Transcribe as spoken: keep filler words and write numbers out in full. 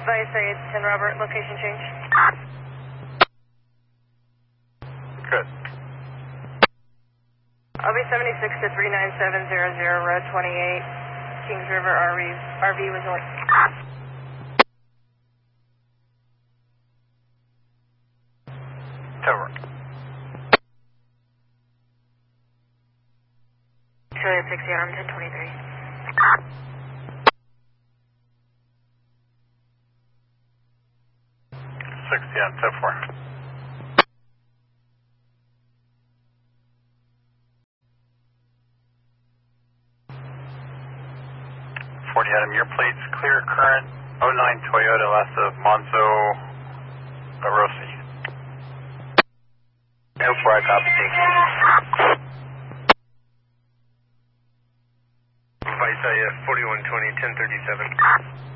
Vice eight, ten Robert, location change. Good. I'll be seventy-six to three nine seven zero zero, road twenty-eight, Kings River R V, R V was only... Tower. Charlie sixty, arm ten twenty-three. sixty on ten four. forty Adam, your plates clear current oh nine Toyota less of Monzo Rossi. oh four, I copy. Vice I F forty-one twenty, ten thirty-seven.